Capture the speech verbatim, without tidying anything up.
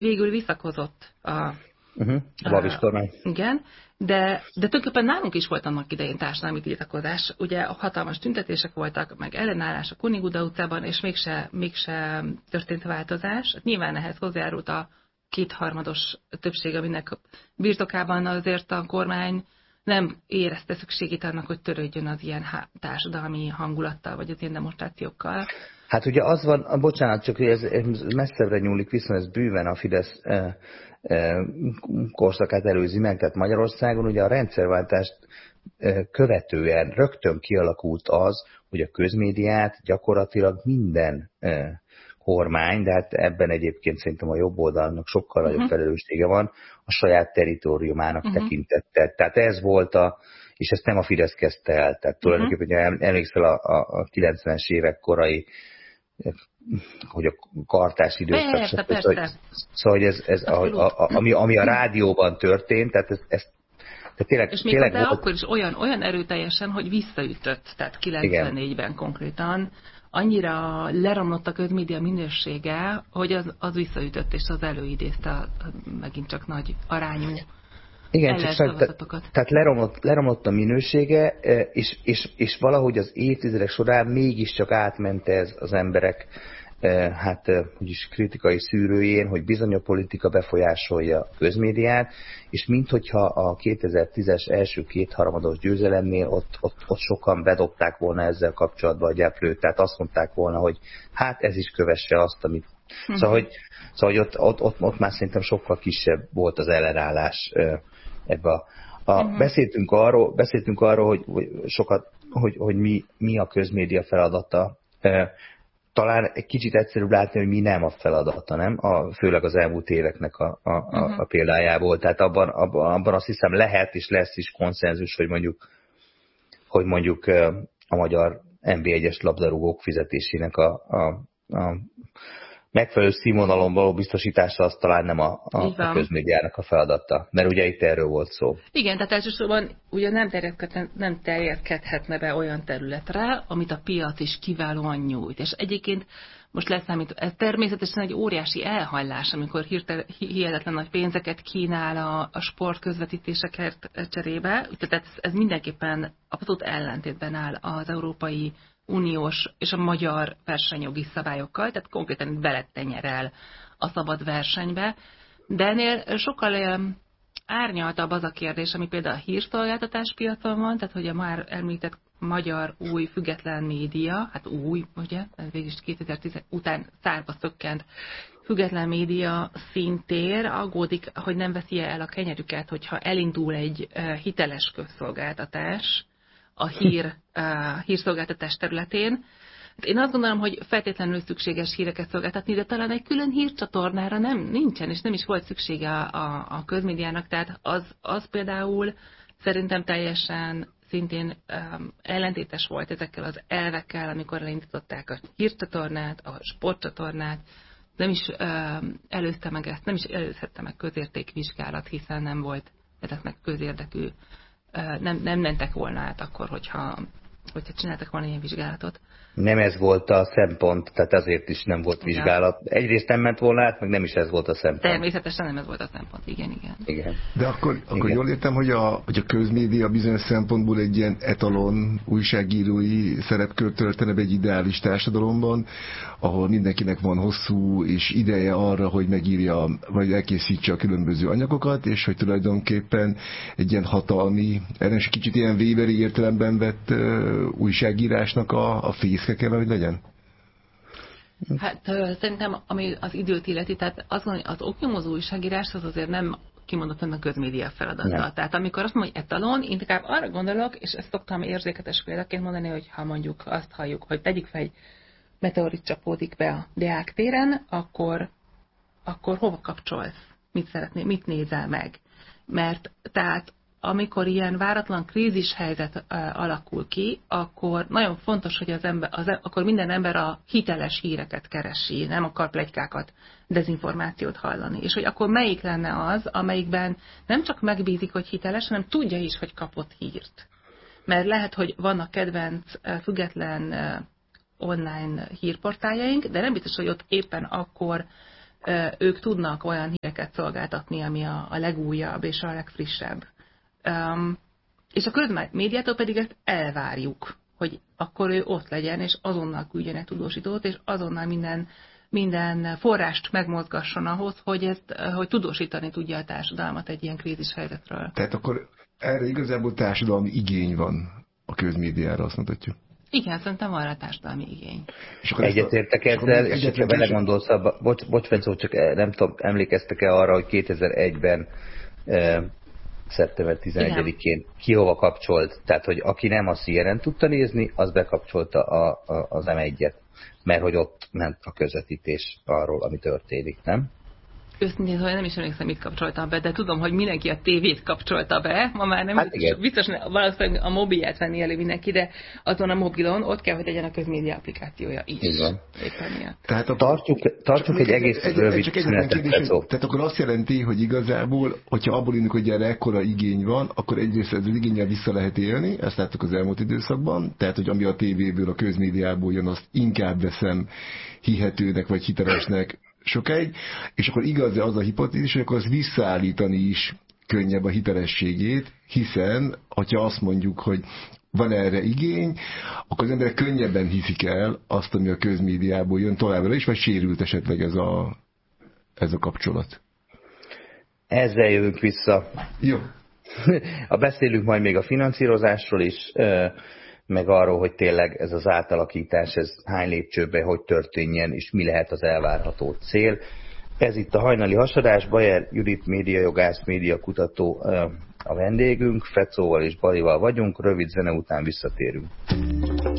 végül visszakozott a, uh-huh. a Babis kormány. Igen, de, de tulajdonképpen nálunk is volt annak idején társadalmi tiltakozás. Ugye hatalmas tüntetések voltak, meg ellenállás a Kuniguda utcában, és mégse, mégse történt változás. Nyilván ehhez hozzájárult a kétharmados többség, aminek birtokában azért a kormány nem érezte szükségét annak, hogy törődjön az ilyen társadalmi hangulattal, vagy az ilyen demonstrációkkal. Hát ugye az van, bocsánat, csak hogy ez messzebbre nyúlik vissza, ez bőven a Fidesz eh, eh, korszakát előzi meg, tehát Magyarországon ugye a rendszerváltást eh, követően rögtön kialakult az, hogy a közmédiát gyakorlatilag minden eh, kormány, de hát ebben egyébként szerintem a jobb oldalnak sokkal nagyobb uh-huh. felelőssége van, a saját territóriumának uh-huh. tekintette. Tehát ez volt a, és ezt nem a Fidesz kezdte el, tehát tulajdonképpen uh-huh. emlékszel a, a, a kilencvenes évek korai, hogy a kartás időszak. Persze, persze. Szóval, szóval ez, ez a, a, a, ami, ami a rádióban történt, tehát ez, ez tehát tényleg, és még tényleg volt... akkor is olyan, olyan erőteljesen, hogy visszaütött, tehát kilencvennégyben konkrétan, annyira leromlott a közmédia minősége, hogy az, az visszaütött, és az előidézte a, megint csak nagy arányú igen, csak ellenszavazatokat. Tehát leromlott, leromlott a minősége, és, és, és valahogy az évtizedek során mégiscsak átment ez az emberek hát úgyis kritikai szűrőjén, hogy bizony a politika befolyásolja a közmédiát, és minthogyha a kétezer-tízes első kétharmados győzelemnél ott, ott, ott sokan bedobták volna ezzel kapcsolatban a gyeplőt, tehát azt mondták volna, hogy hát ez is kövesse azt, amit... Hm. Szóval, hogy, szóval, hogy ott, ott, ott, ott már szerintem sokkal kisebb volt az ellenállás ebbe a... a uh-huh. beszéltünk, arról, beszéltünk arról, hogy, hogy sokat, hogy, hogy mi, mi a közmédia feladata. Talán egy kicsit egyszerűbb látni, hogy mi nem a feladata, nem? A, főleg az elmúlt éveknek a, a, uh-huh. a példájából. Tehát abban, abban, abban azt hiszem lehet és lesz is konszenzus, hogy mondjuk, hogy mondjuk a magyar en bé egyes labdarúgók fizetésének a, a, a megfelelő színvonalon való biztosítása az talán nem a, a, a közmédiának a feladata. Mert ugye itt erről volt szó. Igen, tehát elsősorban ugye nem, nem terjedhetne be olyan területre, amit a piac is kiválóan nyújt. És egyébként most leszámít, ez természetesen egy óriási elhajlás, amikor hirtelen, hihetetlen nagy pénzeket kínál a, a sportközvetítéseket cserébe. Tehát ez, ez mindenképpen abszolút ellentétben áll az európai uniós és a magyar versenyjogi szabályokkal, tehát konkrétan beletenyerel a szabad versenybe. De ennél sokkal árnyaltabb az a kérdés, ami például a hírszolgáltatás piacon van, tehát hogy a már említett magyar új független média, hát új, ugye, végülis kétezer-tíz után szárba szökkent független média szintér aggódik, hogy nem veszi el a kenyerüket, hogyha elindul egy hiteles közszolgáltatás a hír, a hírszolgáltatás területén. Én azt gondolom, hogy feltétlenül szükséges híreket szolgáltatni, de talán egy külön hírcsatornára nem, nincsen, és nem is volt szüksége a, a, a közmédiának, tehát az, az például szerintem teljesen szintén um, ellentétes volt ezekkel az elvekkel, amikor elindították a hírcsatornát, a sportcsatornát, nem is um, előzte meg ezt, nem is előzhette meg közértékvizsgálat, hiszen nem volt ezeknek közérdekű, uh, nem, nem mentek volna át akkor, hogyha, hogyha csináltak volna ilyen vizsgálatot. Nem ez volt a szempont, tehát ezért is nem volt vizsgálat. Egyrészt nem ment volna át, meg nem is ez volt a szempont. Természetesen nem ez volt a szempont, igen, igen. igen. De akkor, akkor igen. Jól értem, hogy a, hogy a közmédia bizonyos szempontból egy ilyen etalon újságírói szerepkört töltene be egy ideális társadalomban, ahol mindenkinek van hosszú és ideje arra, hogy megírja, vagy elkészítse a különböző anyagokat, és hogy tulajdonképpen egy ilyen hatalmi, erre is kicsit ilyen Weberi értelemben vett uh, újságírásnak a, a fészke kell, hogy legyen? Hát szerintem, ami az időt illeti, tehát azon, az oknyomozó újságírás az azért nem kimondottan a közmédia feladata. Nem. Tehát amikor azt mondom, hogy etalon, inkább arra gondolok, és ezt szoktam érzéketes példaként mondani, hogy ha mondjuk azt halljuk, hogy tegyük fel, egy meteorit csapódik be a Deák téren, akkor, akkor hova kapcsolsz? Mit szeretnél, mit nézel meg? Mert tehát amikor ilyen váratlan krízis helyzet uh, alakul ki, akkor nagyon fontos, hogy az ember, az, akkor minden ember a hiteles híreket keresi, nem akar pletykákat, dezinformációt hallani. És hogy akkor melyik lenne az, amelyikben nem csak megbízik, hogy hiteles, hanem tudja is, hogy kapott hírt. Mert lehet, hogy vannak kedvenc, uh, független uh, online hírportáljaink, de nem biztos, hogy ott éppen akkor ők tudnak olyan híreket szolgáltatni, ami a, a legújabb és a legfrissebb. Um, és a közmédiától pedig ezt elvárjuk, hogy akkor ő ott legyen, és azonnal küldjenek tudósítót, és azonnal minden, minden forrást megmozgasson ahhoz, hogy, ezt, hogy tudósítani tudja a társadalmat egy ilyen krízis helyzetről. Tehát akkor erre igazából társadalmi igény van a közmédiára, azt mondhatjuk. Igen, szerintem van rá társadalmi igény. Egyetértek ezzel, és ha belegondolsz abba, bocs, bocs Fencó, csak nem tudom, emlékeztek-e arra, hogy kétezer-egyben eh, szeptember tizenegyedikén igen. ki hova kapcsolt, tehát hogy aki nem a C N N tudta nézni, az bekapcsolta a, a, az M egyet, mert hogy ott ment a közvetítés arról, ami történik, nem? Őszintén, hogy nem is emlékszem, mit kapcsoltam be, de tudom, hogy mindenki a tévét kapcsolta be, ma már nem hát biztos, biztos valószínűleg a mobilját venni elő mindenki, de azon a mobilon ott kell, hogy legyen a közmédia applikációja is. Igen. Tehát a, tartjuk, tartjuk egy egész egy, rövid csak szünetet. Tehát akkor azt jelenti, hogy igazából, hogyha abból indulunk, hogy erre ekkora igény van, akkor egyrészt ez az igénnyel vissza lehet élni, ezt láttuk az elmúlt időszakban, tehát hogy ami a tévéből, a közmédiából jön, azt inkább veszem hihetőnek vagy hitelesnek sokáig, és akkor igaz az a hipotézis, hogy akkor az visszaállítani is könnyebb a hitelességét, hiszen, hogyha azt mondjuk, hogy van erre igény, akkor az emberek könnyebben hiszik el azt, ami a közmédiából jön továbbra is, vagy sérült esetleg ez a, ez a kapcsolat. Ezzel jövünk vissza. Jó. A beszélünk majd még a finanszírozásról is, meg arról, hogy tényleg ez az átalakítás, ez hány lépcsőben, hogy történjen, és mi lehet az elvárható cél. Ez itt a hajnali hasadás, Bayer Judit médiajogász, médiakutató a vendégünk, Fecóval és Balival vagyunk, rövid zene után visszatérünk.